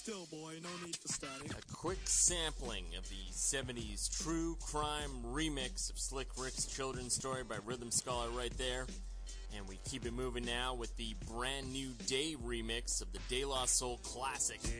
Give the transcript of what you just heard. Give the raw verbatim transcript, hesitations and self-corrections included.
still, boy. No need for static. A quick sampling of the seventies true crime remix of Slick Rick's children's story by Rhythm Scholar right there. And we keep it moving now with the brand new day remix of the De La Soul classic,